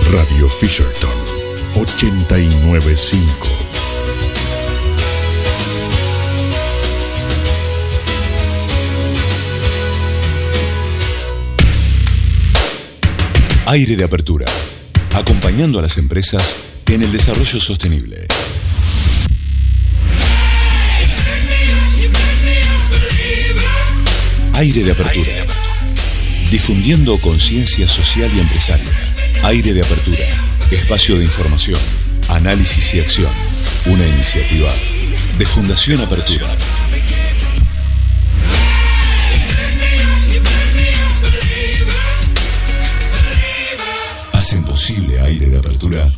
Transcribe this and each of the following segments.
Radio Fisherton 895. Aire de Apertura, acompañando a las empresas en el desarrollo sostenible. Aire de Apertura, difundiendo conciencia social y empresaria. Aire de Apertura, espacio de información, análisis y acción. Una iniciativa de Fundación Apertura. Hacen posible Aire de Apertura.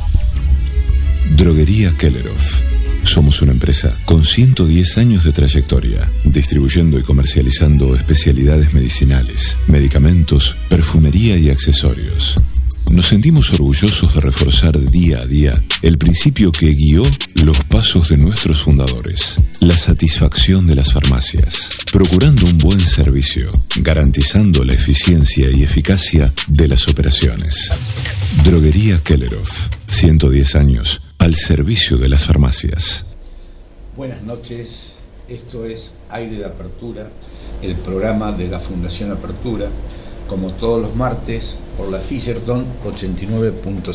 Droguería Kelleroff. Somos una empresa con 110 años de trayectoria, distribuyendo y comercializando especialidades medicinales, medicamentos, perfumería y accesorios. Nos sentimos orgullosos de reforzar día a día el principio que guió los pasos de nuestros fundadores: la satisfacción de las farmacias, procurando un buen servicio, garantizando la eficiencia y eficacia de las operaciones. Droguería Kelleroff, 110 años al servicio de las farmacias. Buenas noches, esto es Aire de Apertura, el programa de la Fundación Apertura, como todos los martes por la Fisherton 89.5.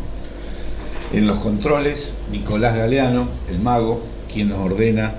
En los controles, Nicolás Galeano, el mago, quien nos ordena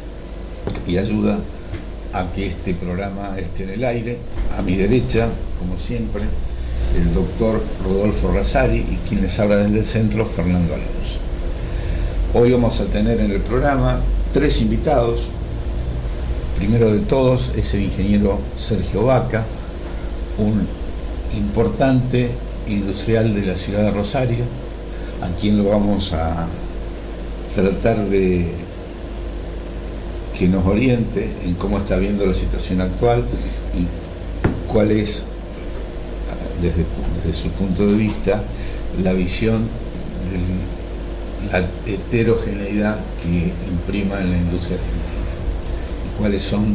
y ayuda a que este programa esté en el aire. A mi derecha, como siempre, el doctor Rodolfo Razzari y quien les habla desde el centro, Fernando Alonso. Hoy vamos a tener en el programa 3 invitados. Primero de todos es el ingeniero Sergio Vaca, un importante industrial de la ciudad de Rosario, a quien lo vamos a tratar de que nos oriente en cómo está viendo la situación actual y cuál es, desde su punto de vista, la visión de la heterogeneidad que imprima en la industria argentina y cuáles son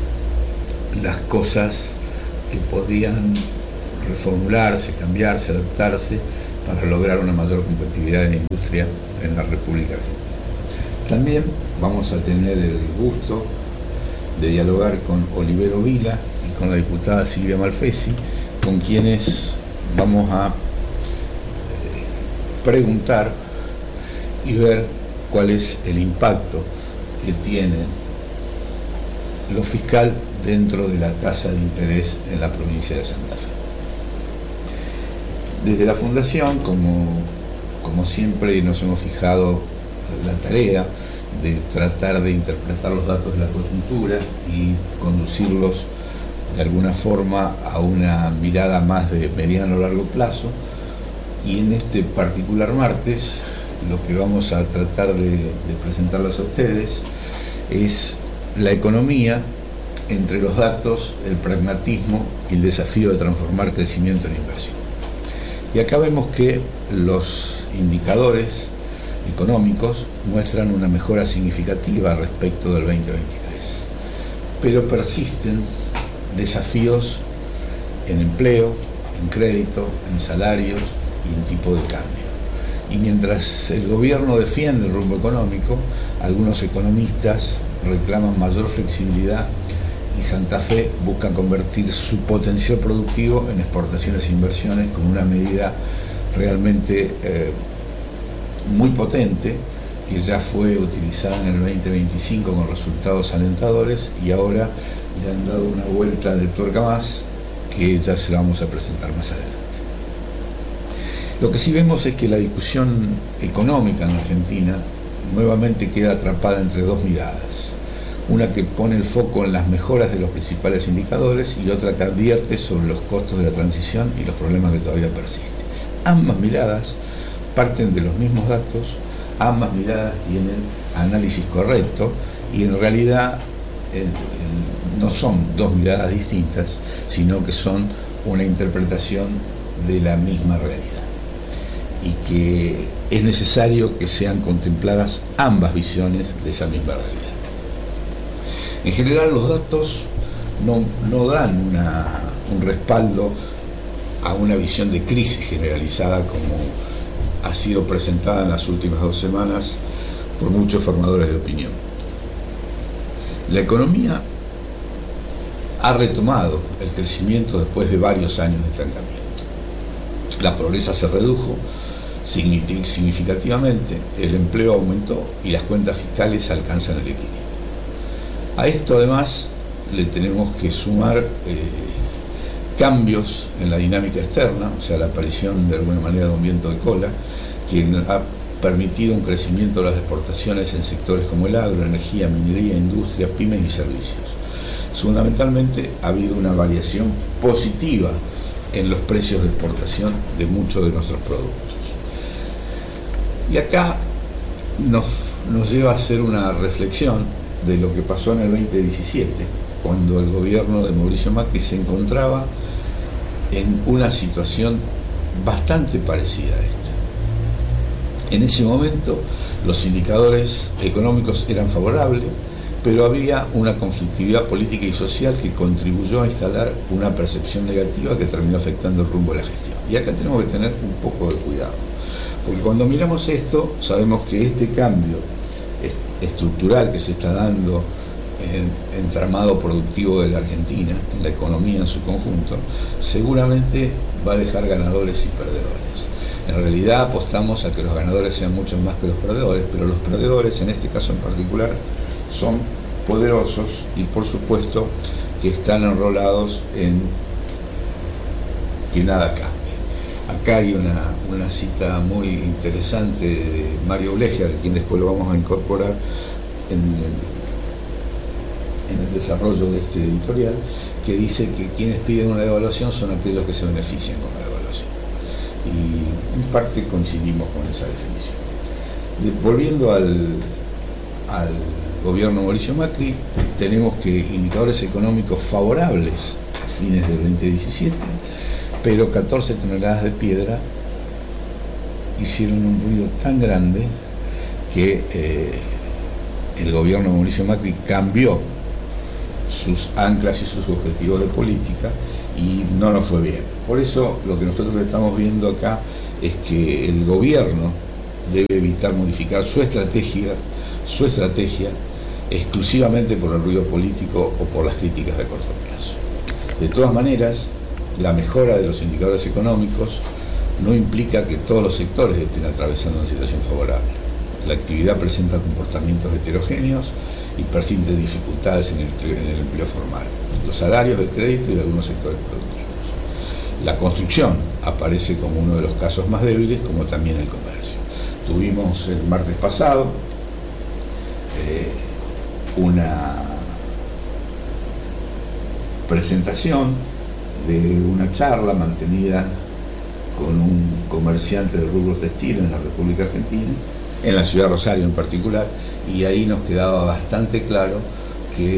las cosas que podrían reformularse, cambiarse, adaptarse para lograr una mayor competitividad de la industria en la República Argentina. También vamos a tener el gusto de dialogar con Olivero Vila y con la diputada Silvia Malfesi, con quienes vamos a preguntar y ver cuál es el impacto que tiene lo fiscal dentro de la tasa de interés en la provincia de Santa Fe. Desde la Fundación, como siempre, nos hemos fijado la tarea de tratar de interpretar los datos de la coyuntura y conducirlos de alguna forma a una mirada más de mediano o largo plazo, y en este particular martes lo que vamos a tratar de presentarles a ustedes es la economía entre los datos, el pragmatismo y el desafío de transformar crecimiento en inversión. Y acá vemos que los indicadores económicos muestran una mejora significativa respecto del 2023, pero persisten desafíos en empleo, en crédito, en salarios y en tipo de cambio. Y mientras el gobierno defiende el rumbo económico, algunos economistas reclaman mayor flexibilidad y Santa Fe busca convertir su potencial productivo en exportaciones e inversiones con una medida realmente muy potente, que ya fue utilizada en el 2025 con resultados alentadores, y ahora le han dado una vuelta de tuerca más que ya se la vamos a presentar más adelante. Lo que sí vemos es que la discusión económica en Argentina nuevamente queda atrapada entre dos miradas: una que pone el foco en las mejoras de los principales indicadores y otra que advierte sobre los costos de la transición y los problemas que todavía persisten. Ambas miradas parten de los mismos datos, ambas miradas tienen análisis correcto, y en realidad no son dos miradas distintas, sino que son una interpretación de la misma realidad, y que es necesario que sean contempladas ambas visiones de esa misma realidad. En general, los datos no dan un respaldo a una visión de crisis generalizada como ha sido presentada en las últimas 2 semanas por muchos formadores de opinión. La economía ha retomado el crecimiento después de varios años de estancamiento. La pobreza se redujo significativamente, el empleo aumentó y las cuentas fiscales alcanzan el equilibrio. A esto además le tenemos que sumar cambios en la dinámica externa, o sea, la aparición de alguna manera de un viento de cola, que ha permitido un crecimiento de las exportaciones en sectores como el agro, energía, minería, industria, pymes y servicios. Fundamentalmente ha habido una variación positiva en los precios de exportación de muchos de nuestros productos. Y acá nos lleva a hacer una reflexión de lo que pasó en el 2017, cuando el gobierno de Mauricio Macri se encontraba en una situación bastante parecida a esta. En ese momento los indicadores económicos eran favorables, pero había una conflictividad política y social que contribuyó a instalar una percepción negativa que terminó afectando el rumbo de la gestión. Y acá tenemos que tener un poco de cuidado, porque cuando miramos esto, sabemos que este cambio estructural que se está dando en el entramado productivo de la Argentina, en la economía en su conjunto, seguramente va a dejar ganadores y perdedores. En realidad apostamos a que los ganadores sean muchos más que los perdedores, pero los perdedores, en este caso en particular, son poderosos y por supuesto que están enrolados en que nada cambie. Acá hay una cita muy interesante de Mario Blecher, de quien después lo vamos a incorporar en el desarrollo de este editorial, que dice que quienes piden una devaluación son aquellos que se benefician con la devaluación. Y en parte coincidimos con esa definición. Volviendo al gobierno Mauricio Macri, tenemos que indicadores económicos favorables a fines del 2017, pero 14 toneladas de piedra hicieron un ruido tan grande que el gobierno de Mauricio Macri cambió sus anclas y sus objetivos de política y no nos fue bien. Por eso lo que nosotros estamos viendo acá es que el gobierno debe evitar modificar su estrategia exclusivamente por el ruido político o por las críticas de corto plazo. De todas maneras, la mejora de los indicadores económicos no implica que todos los sectores estén atravesando una situación favorable. La actividad presenta comportamientos heterogéneos y persisten dificultades en el empleo formal, los salarios, el crédito y algunos sectores productivos. La construcción aparece como uno de los casos más débiles, como también el comercio. Tuvimos el martes pasado una presentación de una charla mantenida con un comerciante de rubros textiles en la República Argentina, en la ciudad de Rosario en particular, y ahí nos quedaba bastante claro que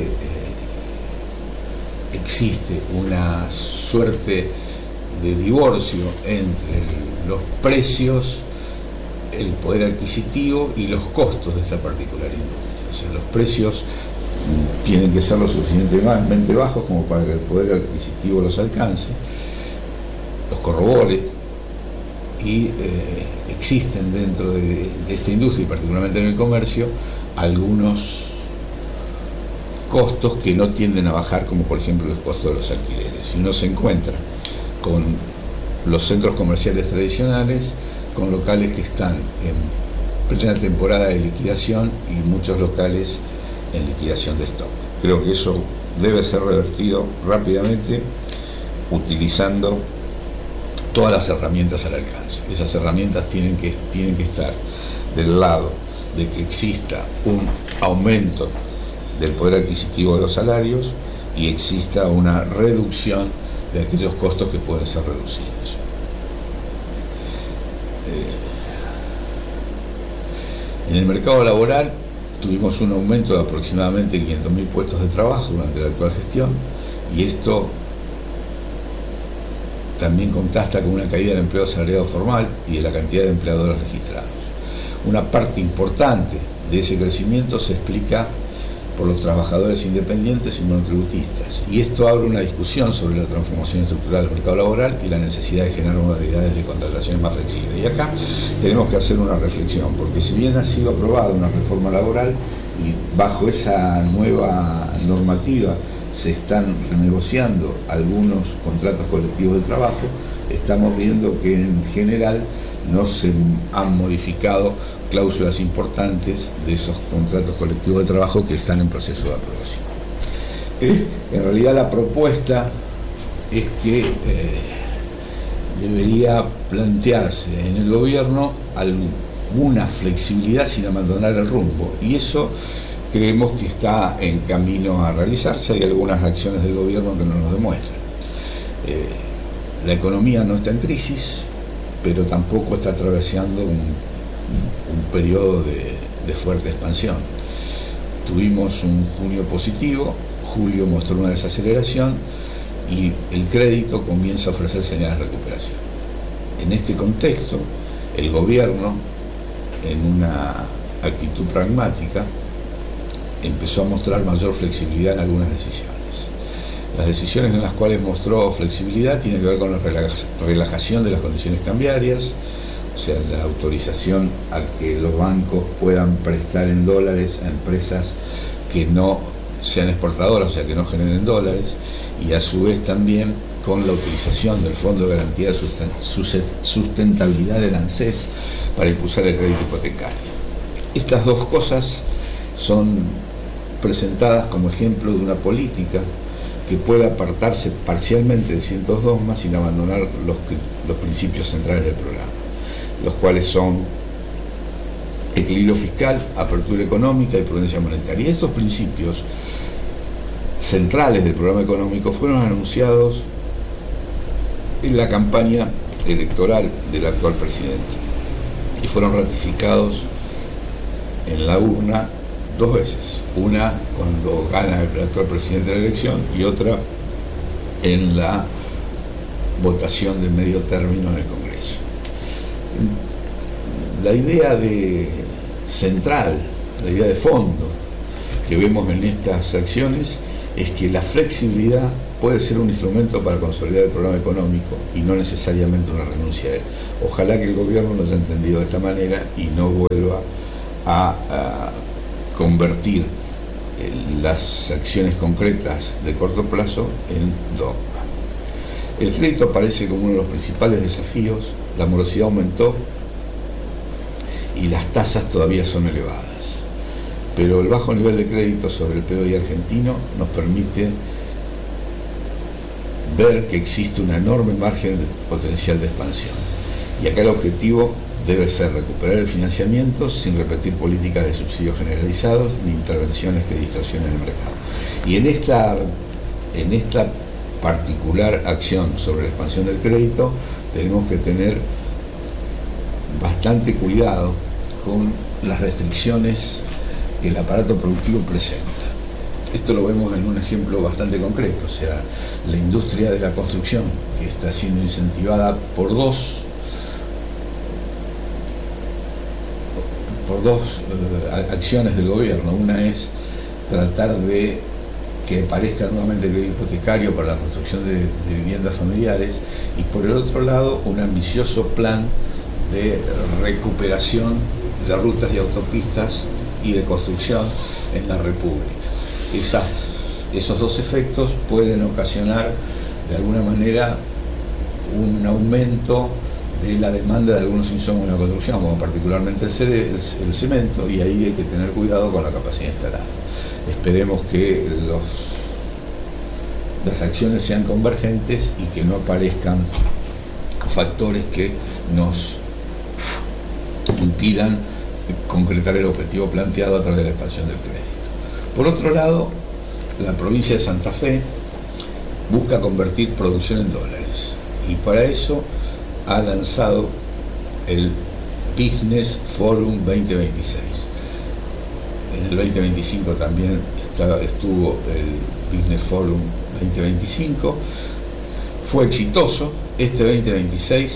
existe una suerte de divorcio entre los precios, el poder adquisitivo y los costos de esa particular industria. O sea, los precios tienen que ser lo suficientemente bajos como para que el poder adquisitivo los alcance, los corrobore, y existen dentro de esta industria, y particularmente en el comercio, algunos costos que no tienden a bajar, como por ejemplo los costos de los alquileres. Si uno se encuentra con los centros comerciales tradicionales, con locales que están en plena temporada de liquidación y muchos locales en liquidación de stock. Creo que eso debe ser revertido rápidamente utilizando todas las herramientas al alcance. Esas herramientas tienen que estar del lado de que exista un aumento del poder adquisitivo de los salarios y exista una reducción de aquellos costos que pueden ser reducidos. En el mercado laboral tuvimos un aumento de aproximadamente 500.000 puestos de trabajo durante la actual gestión, y esto también contrasta con una caída del empleo asalariado formal y de la cantidad de empleadores registrados. Una parte importante de ese crecimiento se explica por los trabajadores independientes y monotributistas. Y esto abre una discusión sobre la transformación estructural del mercado laboral y la necesidad de generar modalidades de contrataciones más flexibles. Y acá tenemos que hacer una reflexión, porque si bien ha sido aprobada una reforma laboral y bajo esa nueva normativa se están renegociando algunos contratos colectivos de trabajo, estamos viendo que en general no se han modificado cláusulas importantes de esos contratos colectivos de trabajo que están en proceso de aprobación. En realidad la propuesta es que debería plantearse en el gobierno alguna flexibilidad sin abandonar el rumbo, y eso creemos que está en camino a realizarse. Hay algunas acciones del gobierno que nos lo demuestran. La economía no está en crisis, pero tampoco está atravesando un periodo de fuerte expansión. Tuvimos un junio positivo, julio mostró una desaceleración y el crédito comienza a ofrecer señales de recuperación. En este contexto, el gobierno, en una actitud pragmática, empezó a mostrar mayor flexibilidad en algunas decisiones. Las decisiones en las cuales mostró flexibilidad tienen que ver con la relajación de las condiciones cambiarias, o sea, la autorización a que los bancos puedan prestar en dólares a empresas que no sean exportadoras, o sea, que no generen dólares, y a su vez también con la utilización del Fondo de Garantía de Sustentabilidad del ANSES para impulsar el crédito hipotecario. Estas dos cosas son presentadas como ejemplo de una política que puede apartarse parcialmente de ciertos dogmas sin abandonar los principios centrales del programa, los cuales son equilibrio fiscal, apertura económica y prudencia monetaria. Y estos principios centrales del programa económico fueron anunciados en la campaña electoral del actual presidente y fueron ratificados en la urna dos veces, una cuando gana el actual presidente de la elección y otra en la votación de medio término en el Congreso. La idea central, la idea de fondo que vemos en estas acciones es que la flexibilidad puede ser un instrumento para consolidar el programa económico y no necesariamente una renuncia a él. Ojalá que el gobierno lo haya entendido de esta manera y no vuelva a convertir las acciones concretas de corto plazo en dogma. El crédito aparece como uno de los principales desafíos. La morosidad aumentó y las tasas todavía son elevadas, pero el bajo nivel de crédito sobre el PBI argentino nos permite ver que existe un enorme margen de potencial de expansión, y acá el objetivo debe ser recuperar el financiamiento sin repetir políticas de subsidios generalizados ni intervenciones que distorsionen el mercado. Y en esta particular acción sobre la expansión del crédito tenemos que tener bastante cuidado con las restricciones que el aparato productivo presenta. Esto lo vemos en un ejemplo bastante concreto, o sea, la industria de la construcción, que está siendo incentivada por dos acciones del gobierno. Una es tratar de que aparezca nuevamente el crédito hipotecario para la construcción de viviendas familiares, y por el otro lado un ambicioso plan de recuperación de rutas y autopistas y de construcción en la República. Esos dos efectos pueden ocasionar de alguna manera un aumento de la demanda de algunos insumos en la construcción, como particularmente el cemento, y ahí hay que tener cuidado con la capacidad instalada. Esperemos que las acciones sean convergentes y que no aparezcan factores que nos impidan concretar el objetivo planteado a través de la expansión del crédito. Por otro lado, la provincia de Santa Fe busca convertir producción en dólares, y para eso ha lanzado el Business Forum 2026. En el 2025 también estuvo el Business Forum 2025, fue exitoso. Este 2026,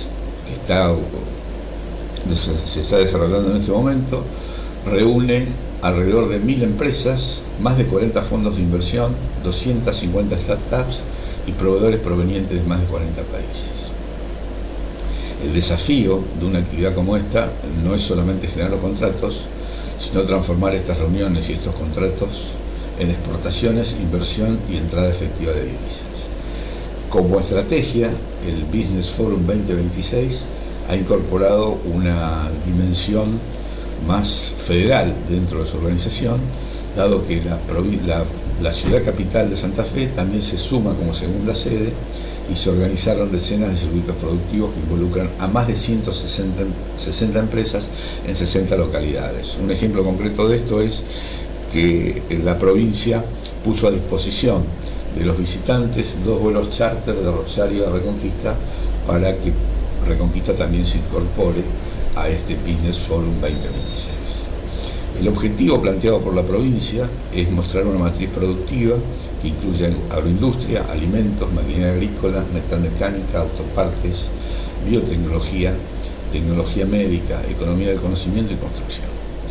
que se está desarrollando en este momento, reúne alrededor de 1000 empresas más de 40 fondos de inversión, 250 startups y proveedores provenientes de más de 40 países. El desafío de una actividad como esta no es solamente generar los contratos, sino transformar estas reuniones y estos contratos en exportaciones, inversión y entrada efectiva de divisas. Como estrategia, el Business Forum 2026 ha incorporado una dimensión más federal dentro de su organización, dado que la ciudad capital de Santa Fe también se suma como segunda sede y se organizaron decenas de circuitos productivos que involucran a más de 160 empresas en 60 localidades. Un ejemplo concreto de esto es que la provincia puso a disposición de los visitantes 2 vuelos charter de Rosario a Reconquista para que Reconquista también se incorpore a este Business Forum 2026. El objetivo planteado por la provincia es mostrar una matriz productiva que incluye agroindustria, alimentos, maquinaria agrícola, metalmecánica, autopartes, biotecnología, tecnología médica, economía del conocimiento y construcción.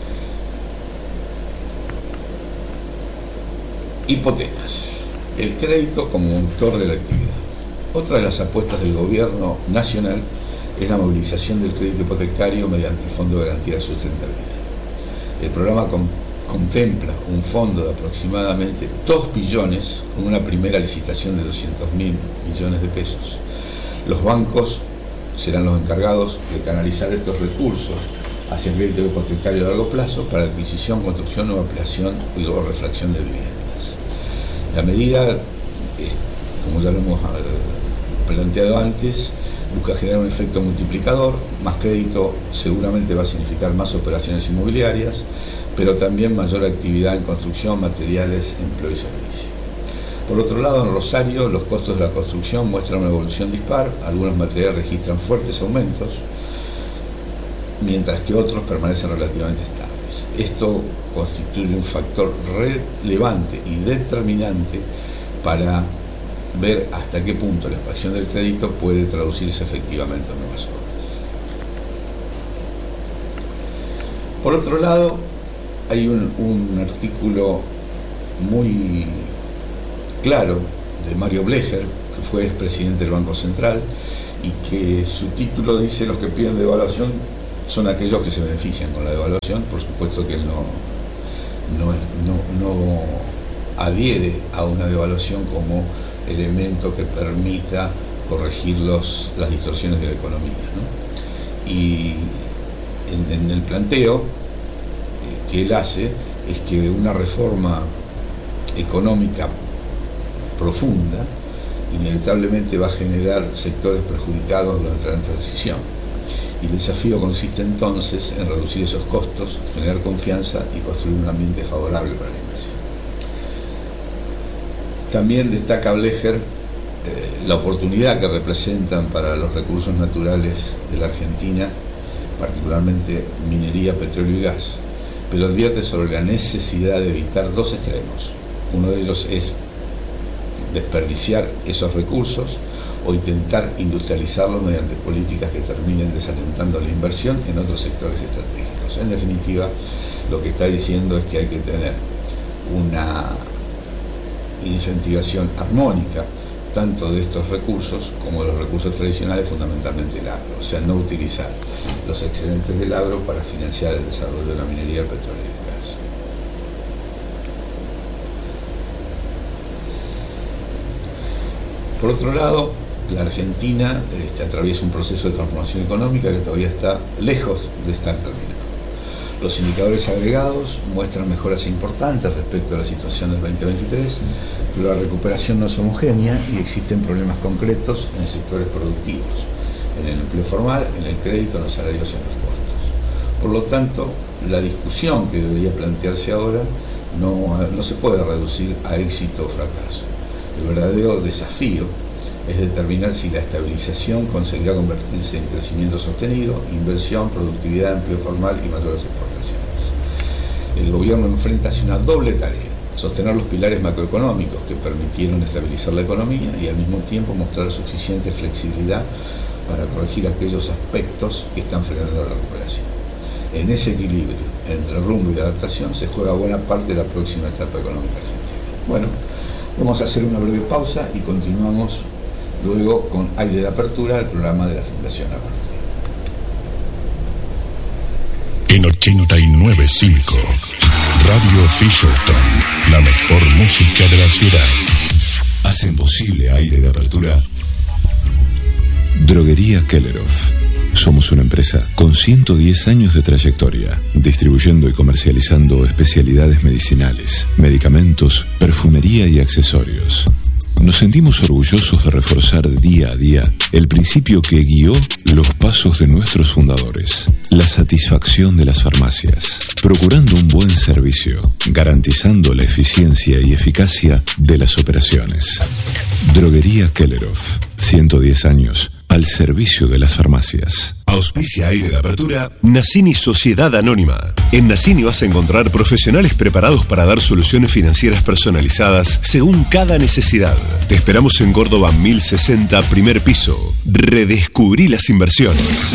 Hipotecas. El crédito como motor de la actividad. Otra de las apuestas del gobierno nacional es la movilización del crédito hipotecario mediante el Fondo de Garantía de Sustentabilidad. El programa contempla un fondo de aproximadamente 2 billones con una primera licitación de 200.000 millones de pesos. Los bancos serán los encargados de canalizar estos recursos hacia el crédito hipotecario a largo plazo para adquisición, construcción o ampliación y luego refracción de viviendas. La medida, como ya lo hemos planteado antes, busca generar un efecto multiplicador. Más crédito seguramente va a significar más operaciones inmobiliarias, pero también mayor actividad en construcción, materiales, empleo y servicio. Por otro lado, en Rosario los costos de la construcción muestran una evolución dispar, algunos materiales registran fuertes aumentos, mientras que otros permanecen relativamente estables. Esto constituye un factor relevante y determinante para ver hasta qué punto la expansión del crédito puede traducirse efectivamente en nuevas obras. Por otro lado, hay un artículo muy claro de Mario Blecher, que fue expresidente del Banco Central, y que su título dice: los que piden devaluación son aquellos que se benefician con la devaluación. Por supuesto que él no adhiere a una devaluación como elemento que permita corregir las distorsiones de la economía, ¿no? Y en el planteo que él hace es que una reforma económica profunda inevitablemente va a generar sectores perjudicados durante la transición. Y el desafío consiste entonces en reducir esos costos, generar confianza y construir un ambiente favorable para la inversión. También destaca Blecher la oportunidad que representan para los recursos naturales de la Argentina, particularmente minería, petróleo y gas, pero advierte sobre la necesidad de evitar 2 extremos. Uno de ellos es desperdiciar esos recursos o intentar industrializarlos mediante políticas que terminen desalentando la inversión en otros sectores estratégicos. En definitiva, lo que está diciendo es que hay que tener una incentivación armónica tanto de estos recursos como de los recursos tradicionales, fundamentalmente el agro, o sea, no utilizar los excedentes del agro para financiar el desarrollo de la minería, el petróleo y el gas. Por otro lado, la Argentina atraviesa un proceso de transformación económica que todavía está lejos de estar terminado. Los indicadores agregados muestran mejoras importantes respecto a la situación del 2023, pero la recuperación no es homogénea y existen problemas concretos en sectores productivos, en el empleo formal, en el crédito, en los salarios y en los costos. Por lo tanto, la discusión que debería plantearse ahora no se puede reducir a éxito o fracaso. El verdadero desafío es determinar si la estabilización conseguirá convertirse en crecimiento sostenido, inversión, productividad, empleo formal y mayores exportaciones. El gobierno enfrenta así una doble tarea: sostener los pilares macroeconómicos que permitieron estabilizar la economía y al mismo tiempo mostrar suficiente flexibilidad para corregir aquellos aspectos que están frenando la recuperación. En ese equilibrio entre el rumbo y la adaptación se juega buena parte de la próxima etapa económica argentina. Bueno, vamos a hacer una breve pausa y continuamos luego con Aire de Apertura, el programa de la Fundación Apertura. En 89.5, Radio Fisherton, la mejor música de la ciudad. Hacen posible Aire de Apertura Droguería Kelleroff. Somos una empresa con 110 años de trayectoria, distribuyendo y comercializando especialidades medicinales, medicamentos, perfumería y accesorios. Nos sentimos orgullosos de reforzar día a día el principio que guió los pasos de nuestros fundadores, la satisfacción de las farmacias, procurando un buen servicio, garantizando la eficiencia y eficacia de las operaciones. Droguería Kelleroff, 110 años al servicio de las farmacias. Auspicia Aire de Apertura Nassini Sociedad Anónima. En Nassini vas a encontrar profesionales preparados para dar soluciones financieras personalizadas según cada necesidad. Te esperamos en Córdoba 1060, primer piso. Redescubrí las inversiones.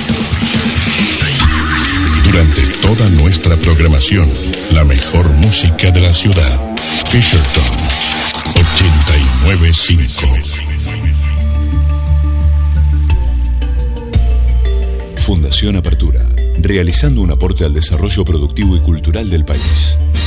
Durante toda nuestra programación, la mejor música de la ciudad. Fisherton 89.5. Fundación Apertura, realizando un aporte al desarrollo productivo y cultural del país.